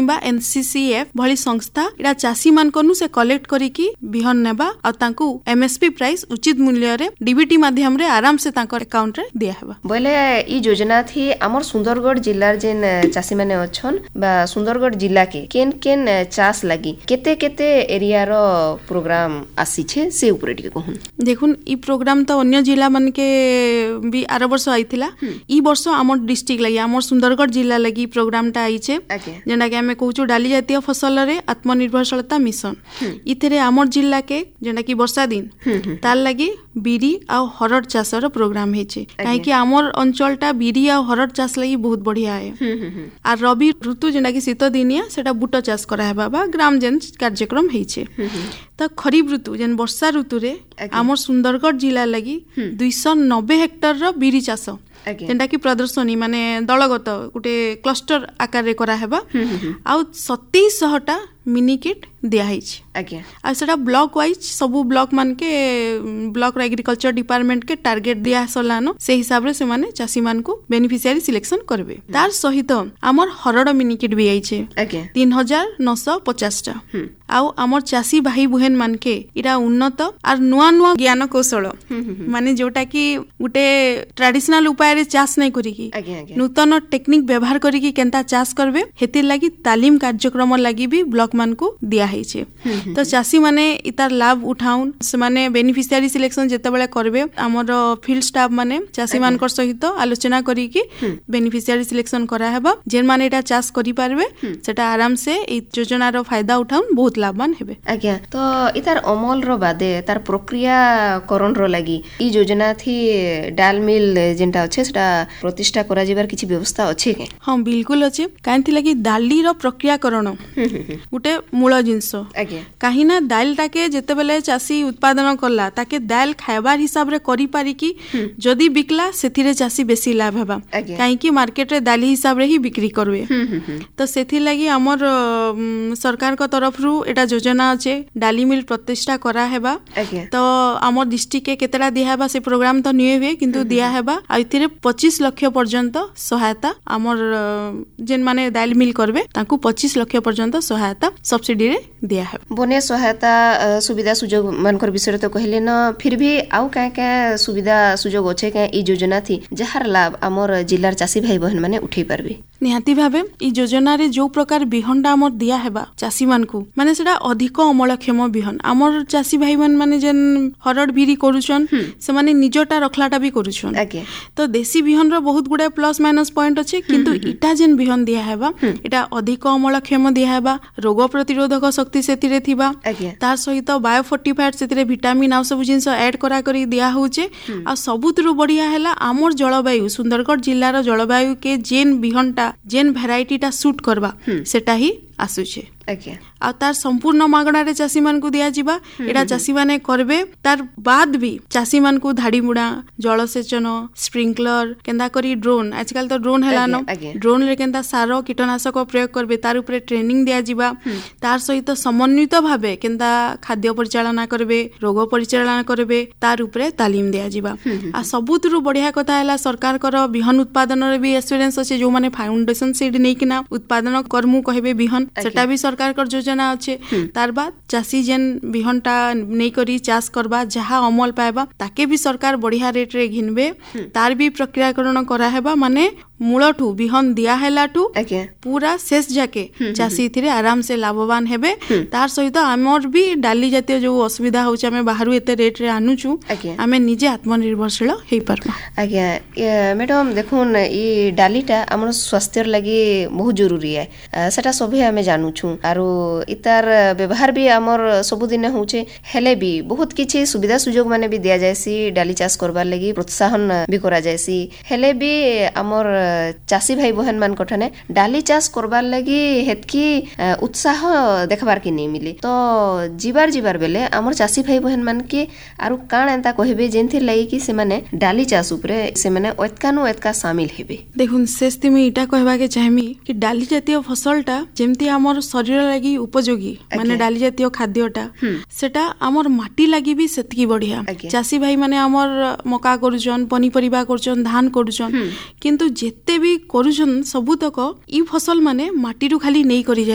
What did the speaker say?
किंबा NCCF भली संस्था इडा चासी मानकनु से कलेक्ट करिकी बिहन नेबा आ तांकू MSP प्राइस उचित मूल्य रे DBT माध्यम रे आराम से तांकर अकाउंट रे दिया हेबा। बोले ई योजना थी हमर सुंदरगढ़ जिल्ला जेन चासी माने अछन बा सुंदरगढ़ जिला के केन केन चास लागी केते केते एरिया रो प्रोग्राम आसी छे से ऊपर टिके कहून। देखुन ई प्रोग्राम तो अन्य जिला मन के भी आर वर्ष आइथिला ई वर्ष हमर डिस्ट्रिक्ट लागि हमर सुंदरगढ़ जिला लागि प्रोग्राम टा आई छे जेना के हमें कहूछु डाली जातीय फसल रे आत्मनिर्भरशीलता मिशन इथरे हमर जिला के जेना कि वर्षा दिन तार लागि बिरी आ हरड़ चास रो प्रोग्राम हे छे काहे कि हमर अंचलटा बिरी आ हरड़ चास लागि बहुत बढ़िया है आ रबी ऋतु जेना कि शीत दिनिया सेटा बूट चास करा हेबा बा ग्राम जेन कार्यक्रम हे छे त खरीफ ऋतु जेन वर्षा ऋतु रे हमर सुंदरगढ़ जिला लागि 290 हेक्टर रो बिरी चास जेंटा कि प्रदर्शनी माने दलगत गोटे क्लस्टर आकार रे करा हेबा आ 2700टा मिनी किट दिया हिच आ सेटा ब्लॉक वाइज सबु ब्लॉक मान के ब्लॉक एग्रीकल्चर डिपार्टमेंट के टारगेट दिया सलानो से हिसाब रे से माने चासी मान को बेनिफिशियरी सिलेक्शन करबे तार सहित हमर हरड़ मिनी किट भी आई छे 3950 टा आउ हमर चासी भाई बहन मान के इरा उन्नत आर नुआ नुआ ज्ञान कौशल माने जोटा कि गुटे ट्रेडिशनल उपाय रे चास नै करी की नूतन टेक्निक व्यवहार करी की केनता चास करबे हेतिर लागि तालीम कार्यक्रम लागि भी ब्लॉक मान को दिया है छे तो चासी माने इतार लाभ उठाउन से माने बेनिफिशियरी सिलेक्शन जते बेले करबे हमर फील्ड स्टाफ माने चासी मान कर सहित आलोचना करी की बेनिफिशियरी सिलेक्शन करा हेबा जेन माने एटा चास करि पारबे सेटा आराम से ए योजना रो फायदा उठाउन बहुत लाभवान हेबे। आज्ञा तो इतार अमल रो बादे तार प्रक्रिया करण रो लागि ई योजना थी डाल मिल जेंटा अछि सेटा प्रतिष्ठा करा जेबार किछि व्यवस्था अछि के? हां बिल्कुल अछि कांति लागि दाली रो प्रक्रिया करण उटे मूल जिंस कहीं ना दाल टाके जेते बेले चासी उत्पादन करला ताके दाल खाइबार हिसाब रे करि पारि की जदी बिकला सेथिरे चासी बेसी लाभ हेबा काहे कि मार्केट रे दाली हिसाब रे ही बिक्री करबे तो सेथि लागि हमर सरकार को तरफ रु एटा योजना अछि डाली मिल प्रतिष्ठा करा हेबा तो हमर डिस्ट्रिक्ट के केतेला दिया हेबा से प्रोग्राम तो निये हुए किंतु दिया हेबा आ इथिरे 25 लाख पर्यंत सहायता हमर जेन माने दाल मिल करबे ताकू 25 लाख पर्यंत सहायता सब्सिडी रे दिया है। बने सहायता सुविधा सुजोग मानकर विषय तो कहले न फिर भी आउ का सुविधा सुजोग अच्छे क्या ई योजना थी जहार लाभ हमर जिल्लार चासी भाई बहन माने उठै पारबे निहाती भाबे ई योजना रे जो प्रकार बिहनडा हमर दिया हेबा चासी मान को माने सेटा अधिक अमलक्षम बिहन हमर चासी भाई बहन माने जेन हरड़ बिरी करूछन से माने निजटा रखलाटा भी करूछन तो देसी बिहन रो बहुत गुडा प्लस माइनस पॉइंट अछि किंतु इटा जेन बिहन दिया हेबा इटा अधिक अमलक्षम दिया हेबा रोग प्रतिरोधक शक्ति सेतिरे थिबा तार सहित बायो फोर्टिफाइड सेतिरे विटामिन आ सब जिंस ऐड करा करी दिया होचे आ सबुतरु बढ़िया हैला हमर जलवायु सुंदरगढ़ जिल्ला रो जलवायु के जेन बिहनटा जेन वैरायटी टा सूट करबा सेटा ही आसुचे आ तार संपूर्ण मागणा रे चासी मान को दिया जिबा एडा चासी माने करबे तार बाद भी चासी मान को धाड़ी मुडा जलसेचन स्प्रिंकलर केंदा करी ड्रोन आजकल तो ड्रोन हैला न ड्रोन रे केंदा सार कीटनाशक प्रयोग करबे तार ऊपर ट्रेनिंग दिया जिबा तार सहित समन्वित भाबे केंदा खाद्य परिचालना करबे रोग परिचालना करबे तार ऊपर तालीम दिया जिबा आ सबुतरु बढ़िया कथा हैला सरकार कर बिहन उत्पादन रे भी एक्सपीरियंस अछि जो माने फाउंडेशन सीड नै किना उत्पादन करमु कहबे बिहन सेटा भी सरकार कर योजना अच्छे तार बाद चासी जेन बिहनटा नै करी चाष करबा जहा अमल पाएबा ताके भी सरकार बढ़िया रेट रे घिनबे तार भी प्रक्रियाकरण करा हेबा माने मूलठू बिहन दिया हैलाठू पूरा शेष जाके चासी थिरे आराम से लाभवान हेबे तार सहित हमर भी डाली जातीय जो असुविधा होचे हमें बाहरु एते रेट रे आनुचू हमें निजे आत्मनिर्भरशील हेई परबा। आज्ञा मैडम देखुन ई डालीटा हमर स्वास्थ्य लागि बहुत जरूरी है सेटा सभी हमें जानूछु आरो इतार व्यवहार भी हमर सब दिन होचे हेले भी बहुत किछि सुविधा सुजोग माने भी दिया जायसी डाली चाष करबार लागि प्रोत्साहन भी करा जायसी हेले भी हमर चासी भाई बहन मान कठने डाली चाष करबार लागि हेतकी उत्साह देखबार के नहीं मिले तो जीवार बेले हमर चासी भाई बहन मान के आरो काण एंता कहबे जेंथि लागि कि से माने डाली चाष ऊपरे से माने ओतकानु एतका शामिल हेबे। देखुन शेषति में इटा कहबा के चाहमी कि डाली जातीय फसलटा जेमति हमर शरीर लागि उपयोगी माने डाली जातीय खाद्यटा सेटा हमर माटी लागि भी सेतकी बढ़िया चासी भाई माने हमर मका करूछन पनीपरिबा करूछन धान करूछन किंतु जेते भी करूछन सबुतक ई फसल माने माटी रु खाली नै करि